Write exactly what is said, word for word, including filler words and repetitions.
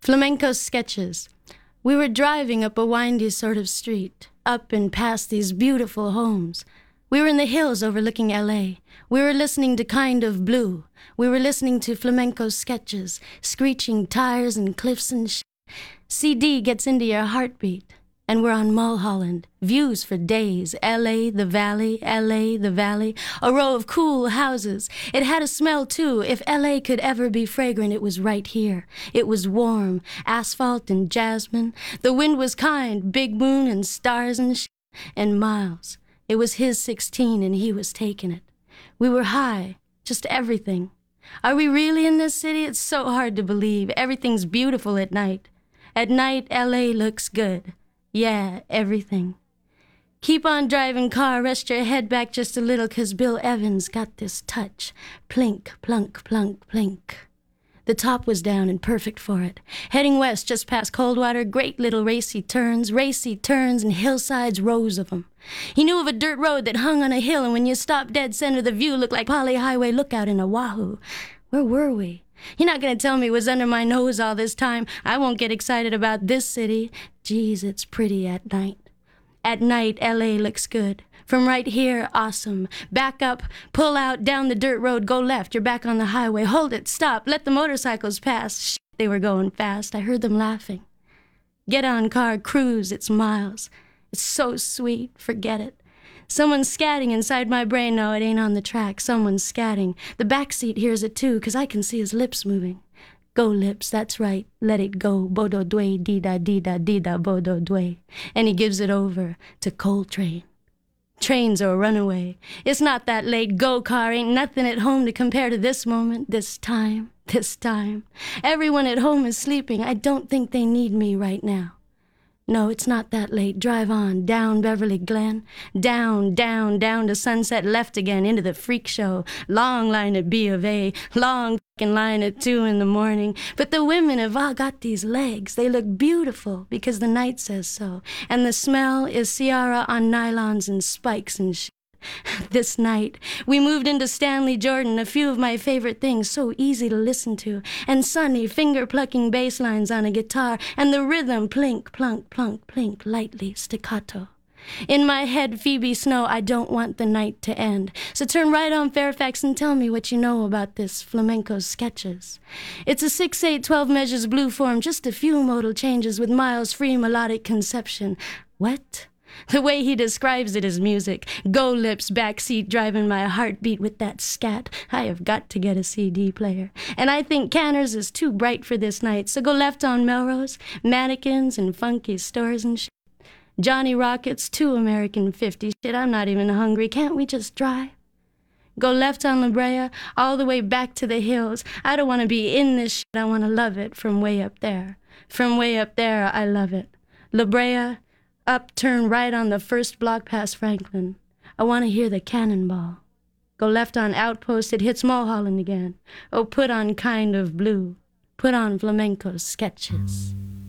Flamenco sketches. We were driving up a windy sort of street, up and past these beautiful homes. We were in the hills overlooking L A. We were listening to Kind of Blue. We were listening to flamenco sketches, screeching tires and cliffs and sh*. C D gets into your heartbeat. And we're on Mulholland. Views for days. L A, the valley, L A, the valley. A row of cool houses. It had a smell, too. If L A could ever be fragrant, it was right here. It was warm. Asphalt and jasmine. The wind was kind. Big moon and stars and sh*. And Miles. It was his sixteen and he was taking it. We were high. Just everything. Are we really in this city? It's so hard to believe. Everything's beautiful at night. At night, L A looks good. Yeah, everything. Keep on driving car, rest your head back just a little, 'cause Bill Evans got this touch. Plink, plunk, plunk, plink. The top was down and perfect for it. Heading west just past Coldwater, great little racy turns, racy turns, and hillsides, rows of them. He knew of a dirt road that hung on a hill, and when you stopped dead center, the view looked like Poly Highway Lookout in Oahu. Where were we? You're not going to tell me it was under my nose all this time. I won't get excited about this city. Geez, it's pretty at night. At night, L A looks good. From right here, awesome. Back up, pull out, down the dirt road, go left. You're back on the highway. Hold it, stop, let the motorcycles pass. Shit, they were going fast. I heard them laughing. Get on car, cruise, it's Miles. It's so sweet, forget it. Someone's scatting inside my brain. No, it ain't on the track. Someone's scatting. The backseat hears it too, 'cause I can see his lips moving. Go lips, that's right. Let it go. Bodo dwe, dee-da, dee-da, dee-da, bodo dwe. And he gives it over to Coltrane. Trains are a runaway. It's not that late. Go car, ain't nothing at home to compare to this moment, this time, this time. Everyone at home is sleeping. I don't think they need me right now. No, it's not that late. Drive on, down Beverly Glen, down, down, down to Sunset, left again, into the freak show. Long line at B of A, long f***ing line at two in the morning. But the women have all got these legs. They look beautiful because the night says so. And the smell is Ciara on nylons and spikes and shit. This night, we moved into Stanley Jordan, a few of my favorite things, so easy to listen to, and sunny, finger-plucking bass lines on a guitar, and the rhythm, plink, plunk, plunk, plink, lightly staccato. In my head, Phoebe Snow, I don't want the night to end. So turn right on Fairfax and tell me what you know about this flamenco sketches. It's a six eight twelve measures blue form, just a few modal changes with Miles' free melodic conception. What? The way he describes it is music. Go lips, backseat, driving my heartbeat with that scat. I have got to get a C D player. And I think Canner's is too bright for this night, so go left on Melrose, mannequins and funky stores and shit. Johnny Rockets, two American fifty. Shit, I'm not even hungry. Can't we just drive? Go left on La Brea, all the way back to the hills. I don't want to be in this shit. I want to love it from way up there. From way up there, I love it. La Brea, up, turn right on the first block past Franklin. I want to hear the cannonball. Go left on Outpost, it hits Mulholland again. Oh, put on Kind of Blue. Put on flamenco sketches.